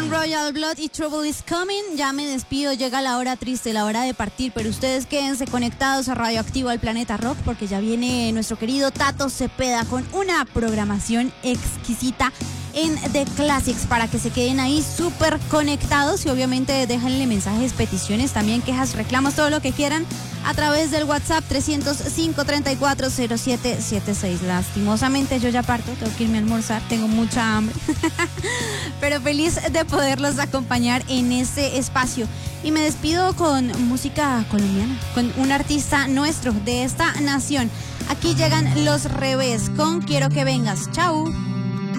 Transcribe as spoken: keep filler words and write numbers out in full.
con Royal Blood y Trouble is Coming. Ya me despido, llega la hora triste, la hora de partir, pero ustedes quédense conectados a Radioactivo al Planeta Rock porque ya viene nuestro querido Tato Cepeda con una programación exquisita en The Classics para que se queden ahí súper conectados y obviamente déjenle mensajes, peticiones, también quejas, reclamos, todo lo que quieran a través del WhatsApp trescientos cinco, treinta y cuatro, cero siete setenta y seis. Lastimosamente yo ya parto, tengo que irme a almorzar, tengo mucha hambre, pero feliz de poderlos acompañar en ese espacio. Y me despido con música colombiana, con un artista nuestro de esta nación. Aquí llegan Los Revés con Quiero que vengas. Chau.